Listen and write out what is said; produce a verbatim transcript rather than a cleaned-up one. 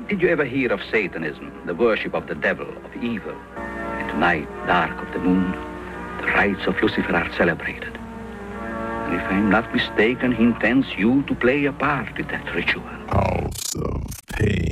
Did you ever hear of Satanism, the worship of the devil, of evil? At night, dark of the moon, the rites of Lucifer are celebrated. And if I'm not mistaken, he intends you to play a part in that ritual. House of Pain.